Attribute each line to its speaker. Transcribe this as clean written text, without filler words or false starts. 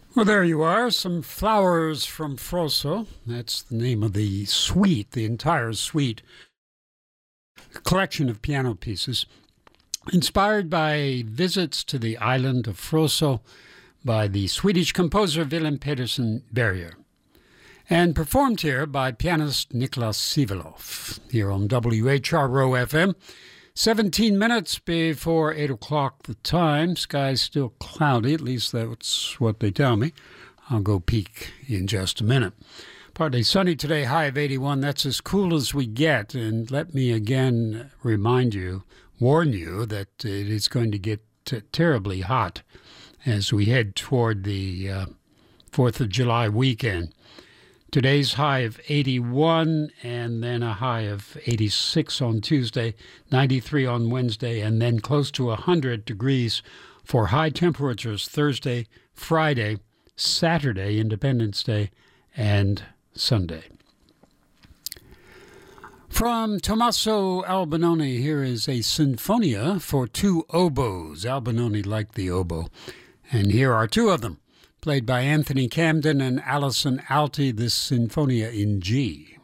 Speaker 1: Well, there you are. Some flowers from Frosso. That's the name of the suite, the entire suite. A collection of piano pieces inspired by visits to the island of Frosso by the Swedish composer Willem Pedersen Berger, and performed here by pianist Niklas Sivelov, here on WHRO FM. 17 minutes before 8 o'clock the time. Sky's still cloudy, at least that's what they tell me. I'll go peek in just a minute. Partly sunny today, high of 81. That's as cool as we get. And let me again warn you that it is going to get terribly hot as we head toward the 4th of July weekend. Today's high of 81 and then a high of 86 on Tuesday, 93 on Wednesday, and then close to 100 degrees for high temperatures Thursday, Friday, Saturday, Independence Day, and Sunday. From Tommaso Albinoni, here is a sinfonia for two oboes. Albinoni liked the oboe, and here are two of them, played by Anthony Camden and Alison Alty, this Sinfonia in G.